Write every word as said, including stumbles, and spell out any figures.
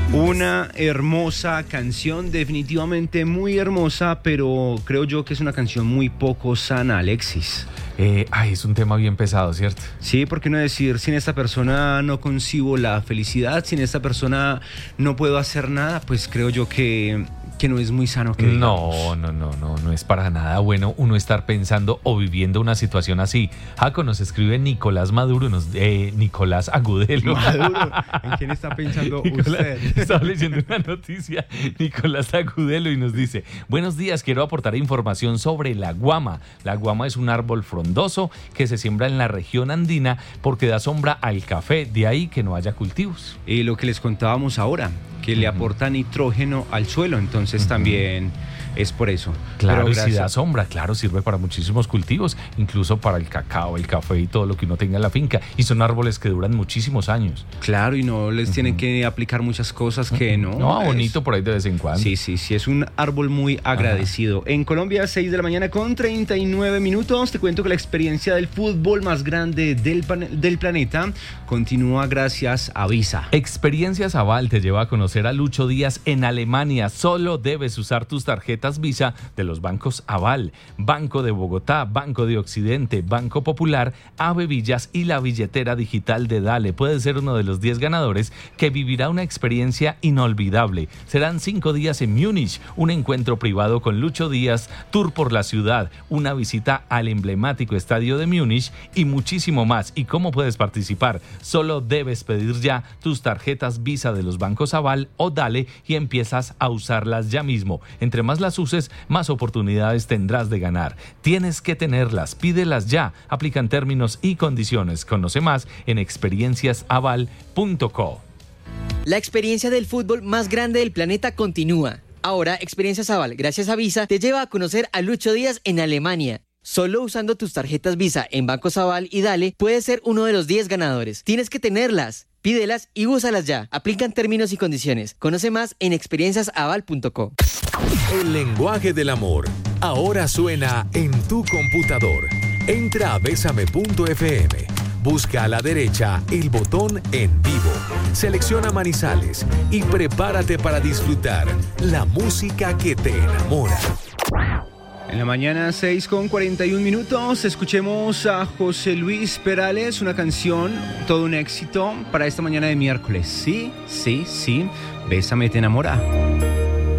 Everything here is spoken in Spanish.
Una hermosa canción, definitivamente muy hermosa, pero creo yo que es una canción muy poco sana, Alexis. Eh, ay, es un tema bien pesado, ¿cierto? Sí, ¿por qué no decir, sin esta persona no concibo la felicidad, sin esta persona no puedo hacer nada? Pues creo yo que, que no es muy sano que digamos. No, no, no, no, no es para nada bueno uno estar pensando o viviendo una situación así. Jaco, nos escribe Nicolás Maduro, nos, eh, Nicolás Agudelo. Maduro, ¿en quién está pensando Nicolás, usted? Estaba leyendo una noticia, Nicolás Agudelo, y nos dice: buenos días, quiero aportar información sobre la guama. La guama es un árbol frondoso que se siembra en la región andina porque da sombra al café, de ahí que no haya cultivos. Y lo que les contábamos ahora, que le aporta nitrógeno al suelo, entonces uh-huh. también es por eso. Claro, y si da sombra, claro, sirve para muchísimos cultivos, incluso para el cacao, el café y todo lo que uno tenga en la finca, y son árboles que duran muchísimos años. Claro, y no les uh-huh. tienen que aplicar muchas cosas que uh-huh. no. No, es... bonito por ahí de vez en cuando. Sí, sí, sí, es un árbol muy agradecido. Ajá. En Colombia, seis de la mañana con treinta y nueve minutos, te cuento que la experiencia del fútbol más grande del, pan- del planeta continúa gracias a Visa. Experiencias Aval te lleva a conocer a Lucho Díaz en Alemania. Solo debes usar tus tarjetas Visa de los bancos Aval, Banco de Bogotá, Banco de Occidente, Banco Popular, Ave Villas y la billetera digital de Dale. Puedes ser uno de los diez ganadores que vivirá una experiencia inolvidable. Serán cinco días en Múnich, un encuentro privado con Lucho Díaz, tour por la ciudad, una visita al emblemático estadio de Múnich y muchísimo más. ¿Y cómo puedes participar? Solo debes pedir ya tus tarjetas Visa de los bancos Aval o Dale y empiezas a usarlas ya mismo. Entre más las uses, más oportunidades tendrás de ganar. Tienes que tenerlas, pídelas ya. Aplican términos y condiciones. Conoce más en experiencias aval punto co. La experiencia del fútbol más grande del planeta continúa. Ahora, Experiencias Aval, gracias a Visa, te lleva a conocer a Lucho Díaz en Alemania. Solo usando tus tarjetas Visa en Bancos Aval y Dale, puedes ser uno de los diez ganadores. Tienes que tenerlas, pídelas y úsalas ya. Aplican términos y condiciones. Conoce más en experiencias aval punto co. El lenguaje del amor ahora suena en tu computador. Entra a besame punto efe eme. Busca a la derecha el botón En Vivo. Selecciona Manizales y prepárate para disfrutar la música que te enamora. En la mañana, seis con cuarenta y un minutos, escuchemos a José Luis Perales, una canción, todo un éxito para esta mañana de miércoles. Sí, sí, sí, Bésame te enamora.